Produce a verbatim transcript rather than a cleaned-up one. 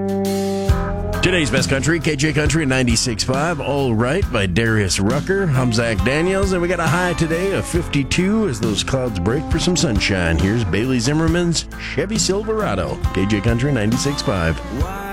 Today's Best Country, K J Country ninety-six point five, All Right by Darius Rucker. I'm Zach Daniels, and we got a high today of fifty-two as those clouds break for some sunshine. Here's Bailey Zimmerman's Chevy Silverado, K J Country ninety-six point five.